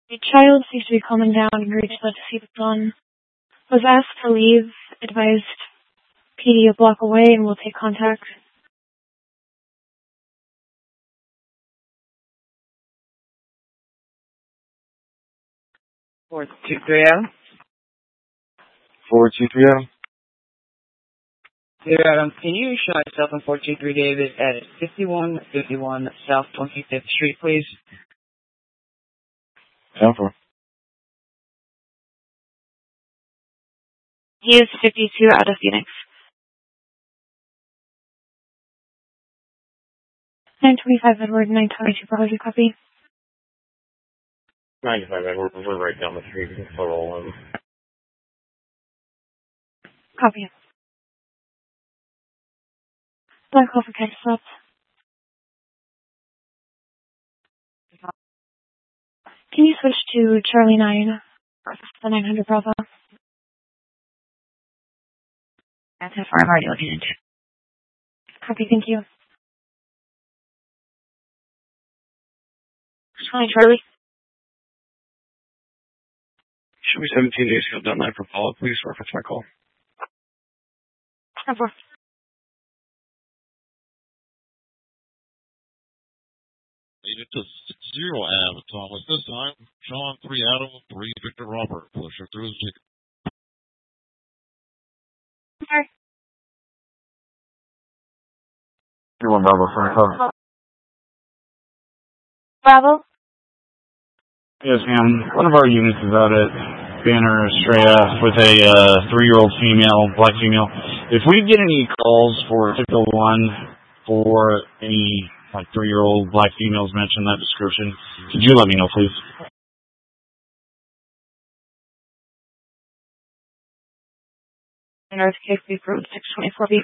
The child seems to be calming down and reached out to see what's on. Was asked to leave, advised PD a block away and will take contact. 4230. 4230. Dear Adam, can you show myself on 423 David at 5151 South 25th Street, please? 10-4. He is 52 out of Phoenix. 925 Edward, 922 Bravo, copy. 95 Edward, we're right down the street. Copy. Black Hole for catch stop. Can you switch to Charlie 9, the 900 Bravo? That's how far I'm already looking into. Copy, thank you. Hi, Charlie. Should be 17 days ago. Done that for follow-up, please. Reference my call. 10-4. Needed to 0 Ave, Thomas. This time, Sean 3 Adam 3 Victor Robert. Pusher through his ticket. Sorry. 2-1 Bravo, front cover. Bravo? Yes, ma'am. One of our units is out at Banner Estrella with a 3-year-old female, black female. If we get any calls for a typical one for any 3-year-old black females mention that description, could you let me know, please? North Cape Beef Road, 624B.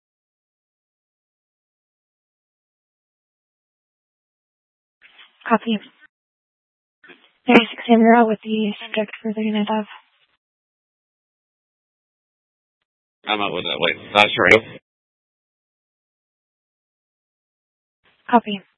Copy. 36 Amira with the subject for the unit of. I'm out with that. Wait, that's right. Copy.